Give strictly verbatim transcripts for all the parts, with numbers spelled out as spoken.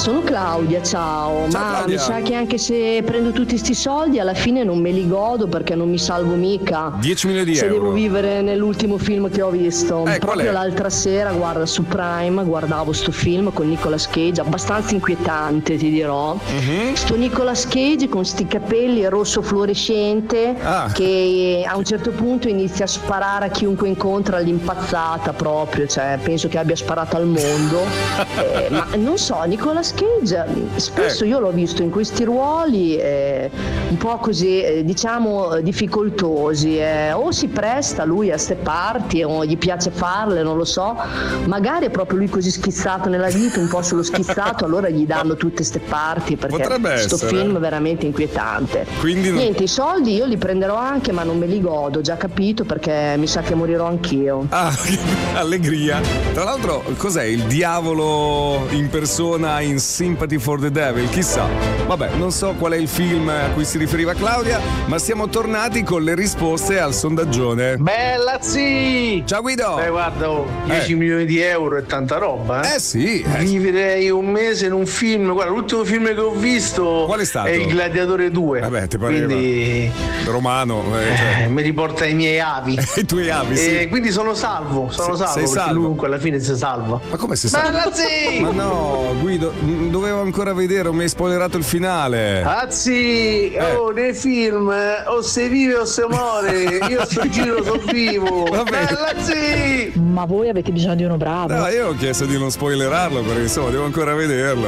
sono Claudia, ciao. Ciao, Ma Claudia. mi sa che anche se prendo tutti sti soldi alla fine non me li godo perché non mi salvo mica. dieci milioni di se euro. devo vivere nell'ultimo film che ho visto. Eh, qual Proprio è? l'altra sera, guarda, su Prime guardavo sto film con Nicolas Cage, abbastanza inquietante, ti dirò. Mhm. Sto Nicolas Cage con sti capelli rosso fluorescente Ah. che a un certo punto inizia a sparare a chiunque incontra all'impazzata proprio, cioè penso che abbia sparato al mondo. Eh, ma non so, Nicolas Cage spesso Eh. io l'ho visto in questi ruoli eh, un po' così eh, diciamo difficoltosi, eh. O si presta lui a ste parti o gli piace farle, non lo so, magari è proprio lui così schizzato nella vita, un po' sullo schizzato, allora gli danno tutte ste parti perché Potrebbe sto essere. film è veramente inquietante. Quindi non- Niente, i soldi io li prenderò anche ma non me li godo, già capito, perché mi sa che morirò anch'io. Ah, allegria. Tra l'altro, cos'è il diavolo in persona in Sympathy for the Devil? Chissà. Vabbè, non so qual è il film a cui si riferiva Claudia, ma siamo tornati con le risposte al sondaggione. Bella sì! Ciao Guido! Beh, guarda, oh, dieci milioni di euro è tanta roba, eh? Eh sì, eh. Vivrei un mese in un film. Guarda, l'ultimo film che ho visto Qual è stato? Il Gladiatore due. Vabbè, ti pareva. Quindi Romano, eh, cioè, eh, mi riporta ai miei avi. i tuoi avi, sì. E quindi sono salvo, sono Se- salvo, sei perché salvo. lui comunque alla fine si salva. Ma come si sa? Bella sì! Ma no, Guido, mh, dovevo ancora vedere, mi hai spoilerato il finale. Azzi, Eh. oh, nei film eh, o se vive o se muore, io sto giro sono vivo. Va bene. Bella sì! Ma voi avete bisogno di uno bravo. No, io ho chiesto di non spoilerarlo perché insomma devo ancora vederlo.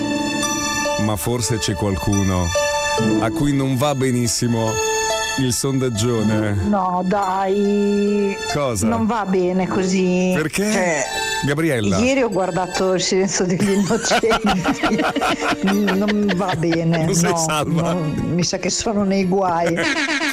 Ma forse c'è qualcuno a cui non va benissimo il sondaggione. No, dai. Cosa? Non va bene così. Perché? Cioè, Gabriella. ieri ho guardato Il silenzio degli innocenti. Non va bene. Non sei no, salva. no, mi sa che sono nei guai.